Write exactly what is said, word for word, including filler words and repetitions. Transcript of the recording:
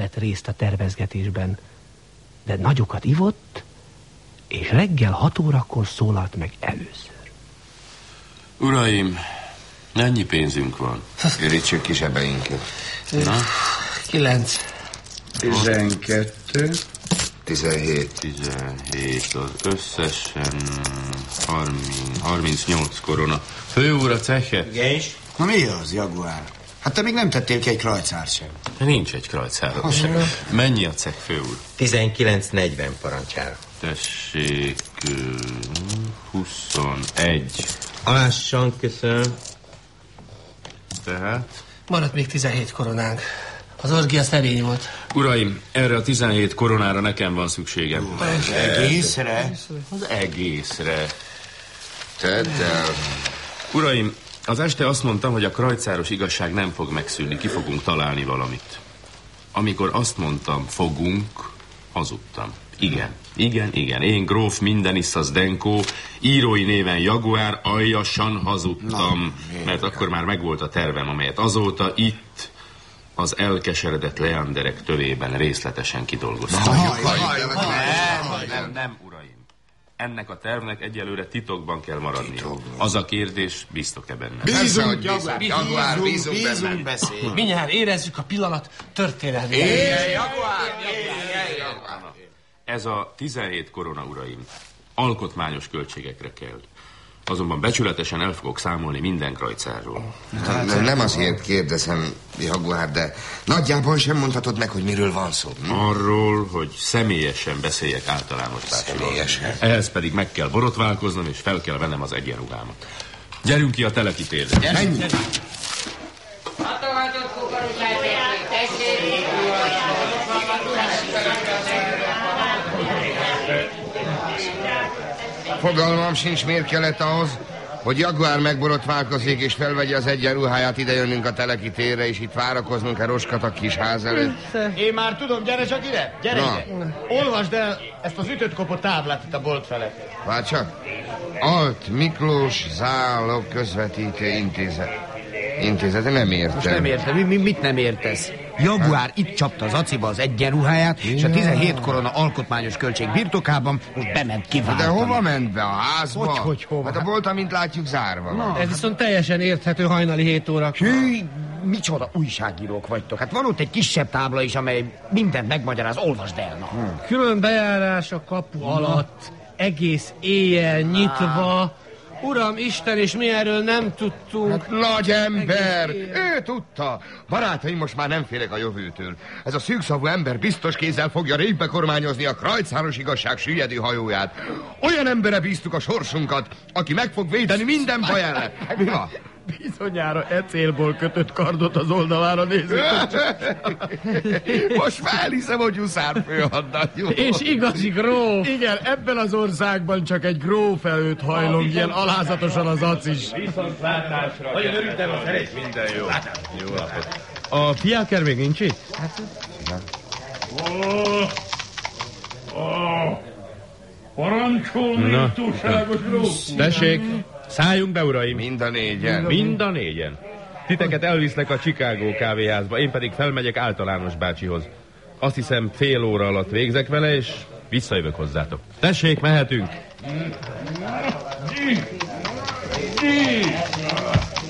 vett részt a tervezgetésben, de nagyokat ivott, és reggel hat órakor szólalt meg először. Uraim, mennyi pénzünk van? Ürítsük ki zsebeinket. Na? Kilenc. Tizenkettő. Tizenhét. Tizenhét, az összesen harminc, harmincnyolc korona. Főúr a ceche? Igen is. Na mi az, Jaguár? Hát te még nem tettél ki egy krajcárt sem. Nincs egy krajcárod sem. Mennyi a cech, főúr? tizenkilenc negyven parancsára. Tessék, huszonegy. Alássan, köszönöm. Tehát? Maradt még tizenhét koronánk. Az orgia szerény volt. Uraim, erre a tizenhét koronára nekem van szükségem. Az egészre? Az egészre. Tedd el. Uraim, az este azt mondtam, hogy a krajcáros igazság nem fog megszűnni, ki fogunk találni valamit. Amikor azt mondtam, fogunk, hazudtam. Igen, igen, igen. Én gróf Mindenissza Zdenko, írói néven Jaguár, aljasan hazudtam, Na, mert akkor már megvolt a tervem, amelyet azóta itt az elkeseredett leanderek tövében részletesen kidolgoztam. Nem, nem, nem, uraim. Ennek a tervnek egyelőre titokban kell maradnia. Az a kérdés, biztok-e benne? Bízunk, Jaguár, Jaguár, bízunk, bízunk, beszél. Mindjárt érezzük a pillanat történelmi. Éjjel, Jaguár, éjjel, Jaguár. Ez a tizenhét korona, uraim, alkotmányos költségekre kell. Azonban becsületesen el fogok számolni minden krajcárról. Hát, nem, nem azért kérdezem, Jaguár, de nagyjából sem mondhatod meg, hogy miről van szó. Hm? Arról, hogy személyesen beszéljek általános bácsival. Személyesen? Ehhez pedig meg kell borotválkoznom, és fel kell vennem az egyenruhámat. Gyerünk ki a Teleki térre. Menj! Fogalmam sincs, miért kellett ahhoz, hogy Jaguár megborotválkozik és felvegye az egyenruháját, ide jönnünk a Teleki térre, és itt várakoznunk a roskat a kis ház előtt. Én már tudom, gyere csak ide, gyere Na. ide. Olvasd el ezt az ütött kopott táblát itt a bolt felett. Várj csak. Alt Miklós Zálog közvetítő intézet. Intézet, nem értem. Most nem értem, mi, mi, mit nem értesz? Jaguár itt csapta az aciba az egyenruháját, és a tizenhét korona alkotmányos költség birtokában most bement kiváltani. De hova ment be? A házba? Hogy, hogy, hova? Hát a bolt, amint látjuk, zárva. Na, Ez viszont teljesen érthető hajnali hét óra. Hű, micsoda újságírók vagytok. Hát van ott egy kisebb tábla is, amely mindent megmagyaráz, olvasd el. Na. Hmm. Külön bejárás a kapu alatt, egész éjjel nyitva. Uram, Isten, és mi erről nem tudtunk. Hát, nagy ember! Ő tudta! Barátaim, most már nem félek a jövőtől. Ez a szűkszavú ember biztos kézzel fogja régbe kormányozni a krajcáros igazság süllyedő hajóját. Olyan emberre bíztuk a sorsunkat, aki meg fog védeni minden baj ellen. Mi van? Bizonyára e célból kötött kardot az oldalára nézzük. Most már elhiszem, hogy huszár főhadnagy. És igazi gróf. Igen, ebben az országban csak egy gróf előtt hajlong ilyen alázatosan az acis. Viszontlátásra. Nagyon örültem, a szerint minden jó. Jó napot. A fiáker még nincs itt? Hát... Oh, oh, parancsolni, túlságos gróf. Tessék, szálljunk be, uraim. Mind a négyen. Mind a négyen. Titeket elviszlek a Chicago kávéházba, én pedig felmegyek általános bácsihoz. Azt hiszem, fél óra alatt végzek vele, és visszajövök hozzátok. Tessék, mehetünk. Di! Di!